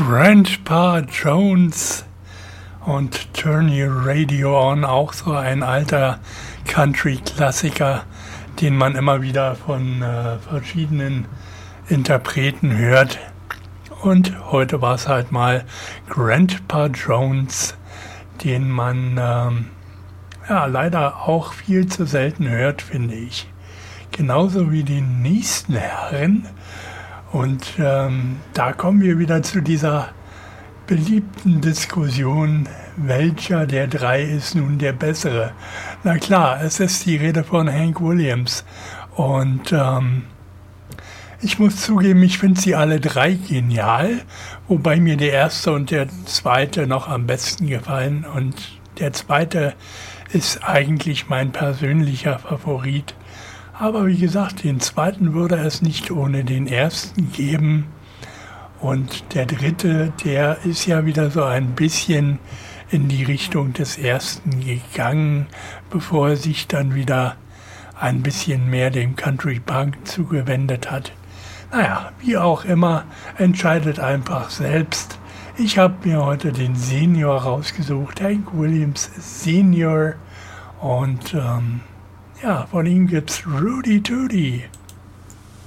Grandpa Jones und Turn Your Radio On, auch so ein alter Country-Klassiker, den man immer wieder von verschiedenen Interpreten hört. Und heute war es halt mal Grandpa Jones, den man leider auch viel zu selten hört, finde ich. Genauso wie den nächsten Herren. Und da kommen wir wieder zu dieser beliebten Diskussion, welcher der drei ist nun der Bessere. Na klar, es ist die Rede von Hank Williams. Und ich muss zugeben, ich finde sie alle drei genial, wobei mir der erste und der zweite noch am besten gefallen. Und der zweite ist eigentlich mein persönlicher Favorit. Aber wie gesagt, den zweiten würde es nicht ohne den ersten geben. Und der dritte, der ist ja wieder so ein bisschen in die Richtung des ersten gegangen, bevor er sich dann wieder ein bisschen mehr dem Country Punk zugewendet hat. Naja, wie auch immer, entscheidet einfach selbst. Ich habe mir heute den Senior rausgesucht, Hank Williams Senior. Und von ihm gibt's Rudy Tooty.